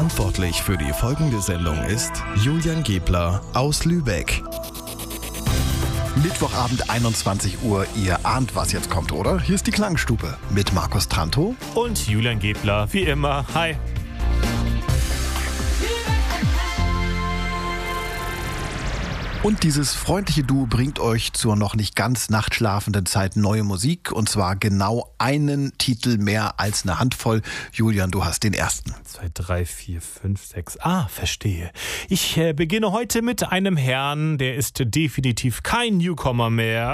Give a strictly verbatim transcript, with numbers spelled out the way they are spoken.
Verantwortlich für die folgende Sendung ist Julian Gebler aus Lübeck. Mittwochabend einundzwanzig Uhr. Ihr ahnt, was jetzt kommt, oder? Hier ist die Klangstube mit Markus Trantow und Julian Gebler, wie immer. Hi. Und dieses freundliche Duo bringt euch zur noch nicht ganz nachtschlafenden Zeit neue Musik. Und zwar genau einen Titel mehr als eine Handvoll. Julian, du hast den ersten. Zwei, drei, vier, fünf, sechs. Ah, verstehe. Ich äh, beginne heute mit einem Herrn, der ist definitiv kein Newcomer mehr.